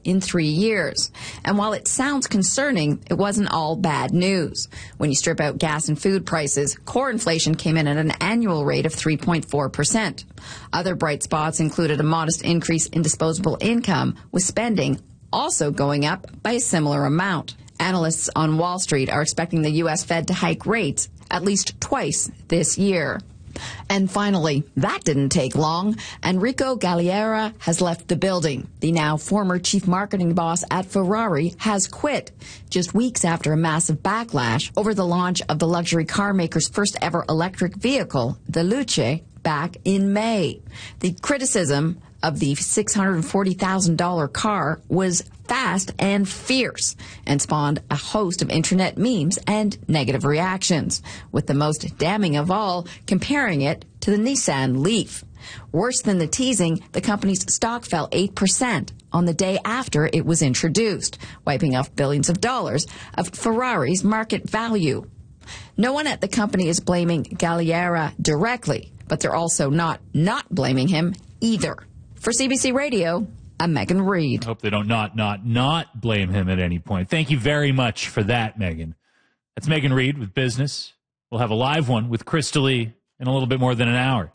in 3 years. And while it sounds concerning, it wasn't all bad news. When you strip out gas and food prices, core inflation came in at an annual rate of 3.4%. Other bright spots included a modest increase in disposable income, with spending also going up by a similar amount. Analysts on Wall Street are expecting the U.S. Fed to hike rates at least twice this year. And finally, that didn't take long. Enrico Galliera has left the building. The now former chief marketing boss at Ferrari has quit just weeks after a massive backlash over the launch of the luxury car maker's first ever electric vehicle, the Luce, back in May. The criticism of the $640,000 car was fast and fierce and spawned a host of internet memes and negative reactions, with the most damning of all comparing it to the Nissan Leaf. Worse than the teasing, the company's stock fell 8% on the day after it was introduced, wiping off billions of dollars of Ferrari's market value. No one at the company is blaming Galliera directly, but they're also not blaming him either. For CBC Radio, I'm Megan Reid. I hope they don't not blame him at any point. Thank you very much for that, Megan. That's Megan Reid with Business. We'll have a live one with Crystal Lee in a little bit more than an hour.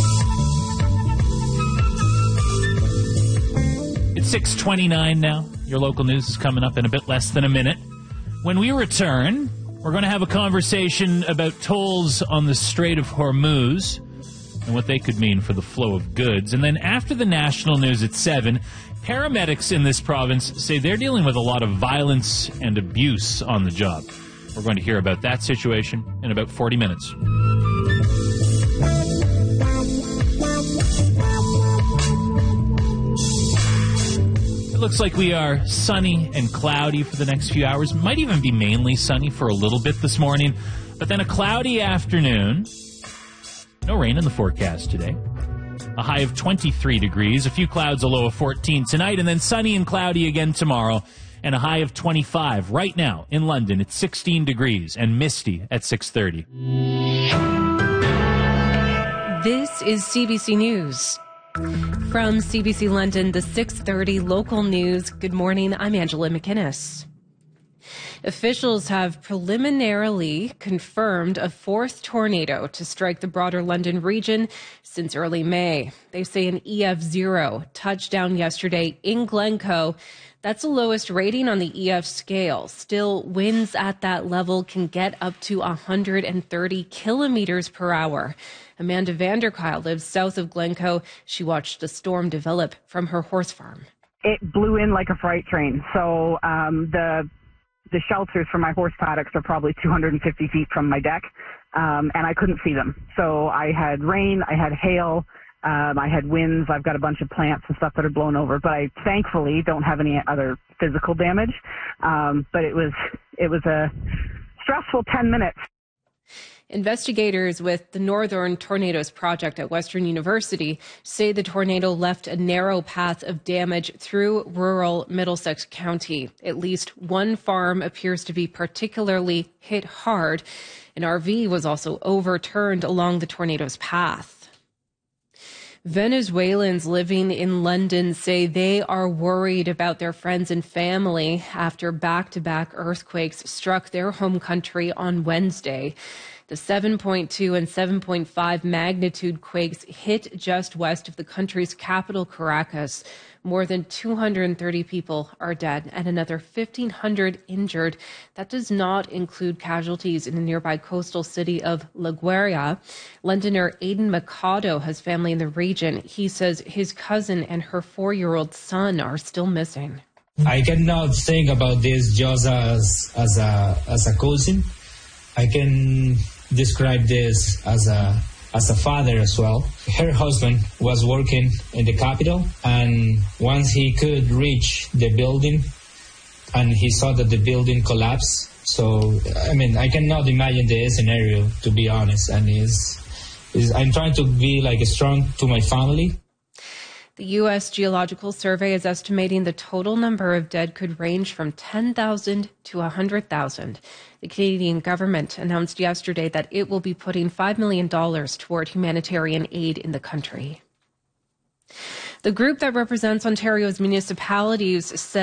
It's 6:29 now. Your local news is coming up in a bit less than a minute. When we return, we're going to have a conversation about tolls on the Strait of Hormuz and what they could mean for the flow of goods. And then after the national news at 7, paramedics in this province say they're dealing with a lot of violence and abuse on the job. We're going to hear about that situation in about 40 minutes. It looks like we are sunny and cloudy for the next few hours. Might even be mainly sunny for a little bit this morning, but then a cloudy afternoon. No rain in the forecast today. A high of 23 degrees, a few clouds, a low of 14 tonight, and then sunny and cloudy again tomorrow, and a high of 25. Right now in London, it's 16 degrees and misty at 6:30. This is CBC News. From CBC London, the 6:30 local news. Good morning, I'm Angela McInnes. Officials have preliminarily confirmed a fourth tornado to strike the broader London region since early May. They say an EF0 touched down yesterday in Glencoe. That's the lowest rating on the EF scale. Still, winds at that level can get up to 130 kilometers per hour. Amanda Vanderkyle lives south of Glencoe. She watched the storm develop from her horse farm. It blew in like a freight train. So the shelters for my horse paddocks are probably 250 feet from my deck, and I couldn't see them. So I had rain, I had hail, I had winds. I've got a bunch of plants and stuff that are blown over, but I thankfully don't have any other physical damage. But it was a stressful 10 minutes. Investigators with the Northern Tornadoes Project at Western University say the tornado left a narrow path of damage through rural Middlesex County. At least one farm appears to be particularly hit hard. An RV was also overturned along the tornado's path. Venezuelans living in London say they are worried about their friends and family after back-to-back earthquakes struck their home country on Wednesday. The 7.2 and 7.5 magnitude quakes hit just west of the country's capital, Caracas. More than 230 people are dead and another 1,500 injured. That does not include casualties in the nearby coastal city of La Guaira. Londoner Aidan Mikado has family in the region. He says his cousin and her 4-year-old son are still missing. I cannot think about this just as a cousin. I can describe this as a father as well. Her husband was working in the capital, and once he could reach the building and he saw that the building collapsed. So, I mean, I cannot imagine the scenario, to be honest. And I'm trying to be like strong to my family. The U.S. Geological Survey is estimating the total number of dead could range from 10,000 to 100,000. The Canadian government announced yesterday that it will be putting $5 million toward humanitarian aid in the country. The group that represents Ontario's municipalities said